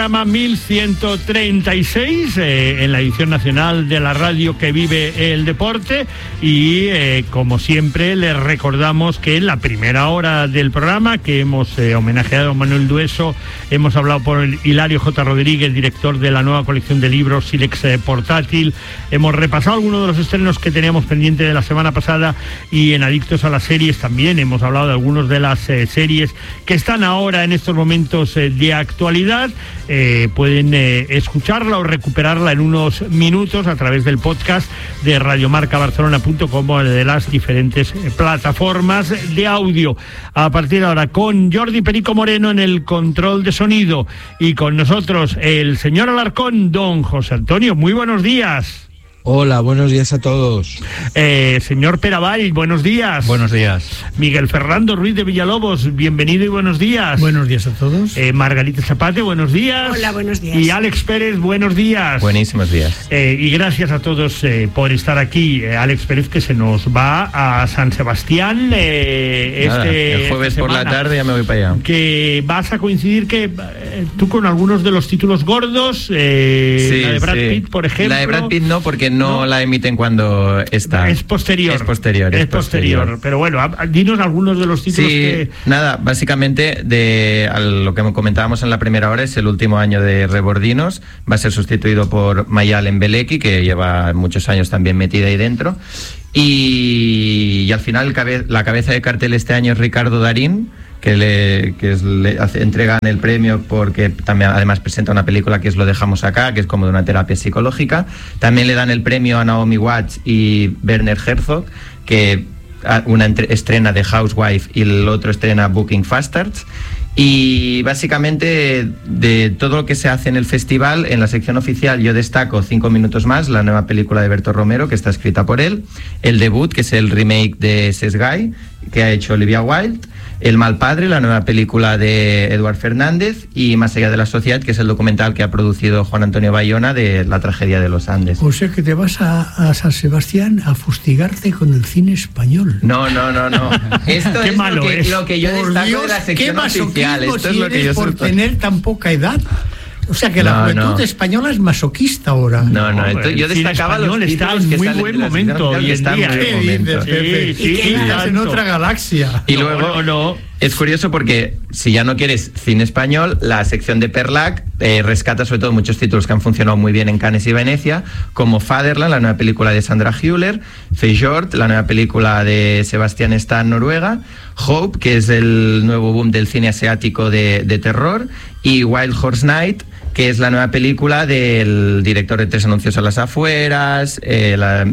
Programa 1136 en la edición nacional de la radio que vive el deporte y como siempre les recordamos que en la primera hora del programa que hemos homenajeado a Manuel Dueso, hemos hablado por Hilario J. Rodríguez, director de la nueva colección de libros Silex Portátil, hemos repasado algunos de los estrenos que teníamos pendiente de la semana pasada y en Adictos a las Series también hemos hablado de algunas de las series que están ahora en estos momentos de actualidad. Pueden escucharla o recuperarla en unos minutos a través del podcast de radiomarcabarcelona.com o de las diferentes plataformas de audio. A partir de ahora con Jordi Perico Moreno en el control de sonido y con nosotros el señor Alarcón, don José Antonio. Muy buenos días. Hola, buenos días a todos. Señor Peravall, buenos días. Buenos días. Miguel Fernando Ruiz de Villalobos, bienvenido y buenos días. Buenos días a todos. Margarita Zapate, buenos días. Hola, buenos días. Y Alex Pérez, buenos días. Buenísimos días. Y gracias a todos por estar aquí. Alex Pérez, que se nos va a San Sebastián el jueves por la tarde ya me voy para allá. Que vas a coincidir que tú con algunos de los títulos gordos, sí, la de Brad Pitt, por ejemplo. La de Brad Pitt no, porque no la emiten cuando está. Es posterior. Es posterior. Pero bueno, dinos algunos de los títulos que... Nada, básicamente a lo que comentábamos en la primera hora es el último año de Rebordinos. Va a ser sustituido por Mayalen Belecki, que lleva muchos años también metida ahí dentro. Y al final la cabeza de cartel este año es Ricardo Darín, le entregan el premio porque también además presenta una película que es Lo dejamos acá, que es como de una terapia psicológica. También le dan el premio a Naomi Watts y Werner Herzog, que una estrena de Housewife y el otro estrena Booking Bastards. Y básicamente de todo lo que se hace en el festival, en la sección oficial yo destaco 5 minutos más, la nueva película de Berto Romero que está escrita por él, el debut, que es el remake de Sesgay que ha hecho Olivia Wilde, El mal padre, la nueva película de Eduard Fernández, y Más allá de la sociedad, que es el documental que ha producido Juan Antonio Bayona de la tragedia de los Andes. O sea que te vas a San Sebastián a fustigarte con el cine español. No. Esto es malo lo que yo destaco de la sección oficial. Esto es lo que yo por tener tan poca edad. O sea que la juventud española es masoquista ahora. Yo destacaba los títulos que muy están buen momento hoy en día. Sí, estás en otra galaxia. Y luego es curioso porque si ya no quieres cine español, la sección de Perlac rescata sobre todo muchos títulos que han funcionado muy bien en Cannes y Venecia, como Fatherland, la nueva película de Sandra Hüller, Fjord, la nueva película de Sebastián Stan, Noruega, Hope, que es el nuevo boom del cine asiático de terror, y Wild Horse Night, que es la nueva película del director de Tres anuncios a las afueras, la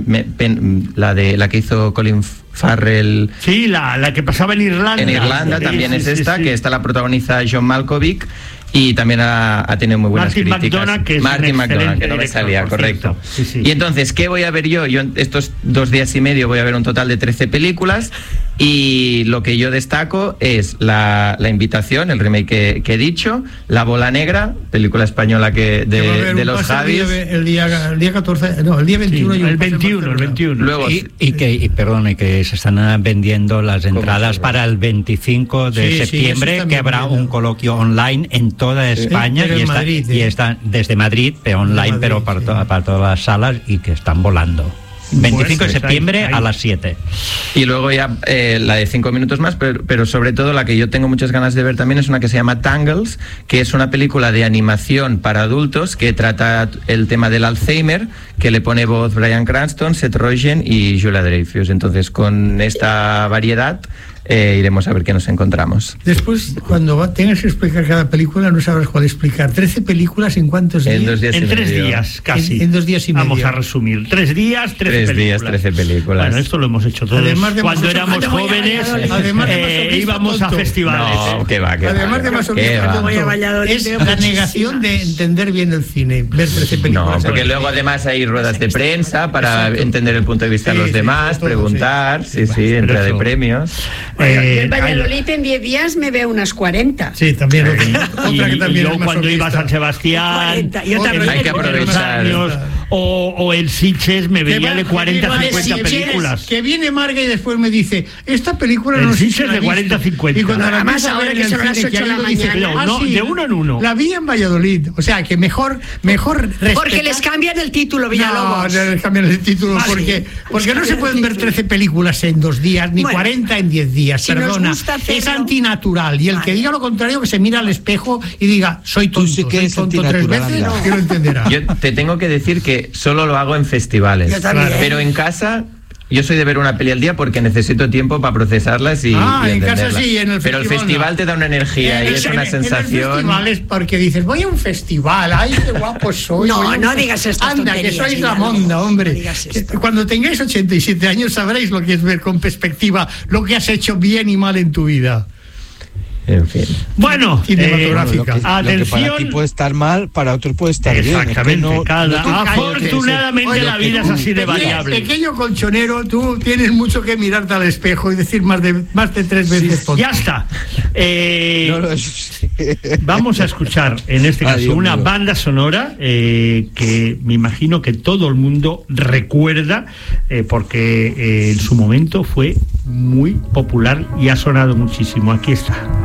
que hizo Colin Farrell. Sí, la que pasaba en Irlanda. En Irlanda también es esta, que esta la protagoniza John Malkovich. Y también ha tenido muy buenas críticas. Martin McDonagh, que no me salía, correcto. Sí. Y entonces, ¿qué voy a ver yo? Yo estos 2 días y medio voy a ver un total de 13 películas y lo que yo destaco es la invitación, el remake que he dicho, La bola negra, película española de los Javis. El día 14, no, el día 21. Sí, el 21. Luego, que se están vendiendo las entradas para el 25 de septiembre, que habrá un coloquio online en toda España y está desde Madrid, pero online, pero para todas las salas, y que están volando. 25 de septiembre a las 7. Y luego ya la de 5 minutos más, pero sobre todo la que yo tengo muchas ganas de ver también es una que se llama Tangles, que es una película de animación para adultos que trata el tema del Alzheimer, que le pone voz Bryan Cranston, Seth Rogen y Julia Dreyfus. Entonces, con esta variedad iremos a ver qué nos encontramos. Después, cuando tengas que explicar cada película, no sabrás cuál explicar. 13 películas en cuántos días? En 2 días en 3 días, casi. En 2 días y medio. Vamos a resumir. 3 días, 13 películas. Bueno, esto lo hemos hecho todos. Cuando éramos jóvenes, íbamos a festivales. No, que va. Además de masoquista, es la negación de entender bien el cine, ver 13 películas. No, porque luego además hay ruedas de prensa para entender el punto de vista de los demás, preguntar, entrega de premios. En Valladolid en 10 días me veo unas 40. Sí, también. Otra que también yo cuando iba a San Sebastián, 40, yo también. Hay que aprovechar. o el Sitges me veía de 40 50 películas. Que viene Marga y después me dice, esta película no sé si de 40 50. Y cuando además ahora que son las 8 de la mañana. No, de uno en uno. La vi en Valladolid, o sea que mejor porque les cambian el título, Villalobos. No les cambian el título porque no se pueden ver 13 películas en 2 días, ni 40 en 10 días, perdona. Es antinatural, y el que diga lo contrario que se mira al espejo y diga, soy tonto, soy tonto 3 veces, que lo entenderá. Yo te tengo que decir que solo lo hago en festivales, pero en casa yo soy de ver una peli al día porque necesito tiempo para procesarlas y en casa sí, en el festival. Pero el festival te da una energía y es una sensación. En el festival es porque dices, voy a un festival, ay, qué guapo soy. No digas estas tonterías. Anda, que sois la monda, hombre. No cuando tengáis 87 años sabréis lo que es ver con perspectiva lo que has hecho bien y mal en tu vida. En fin. Bueno, cinematográfica. Lo que para ti puede estar mal, para otros puede estar bien. Exactamente. Afortunadamente la vida es así de variable. Pequeño colchonero, tú tienes mucho que mirarte al espejo y decir más de 3 veces. Ya está. Vamos a escuchar en este caso una banda sonora que me imagino que todo el mundo recuerda porque en su momento fue muy popular y ha sonado muchísimo. Aquí está.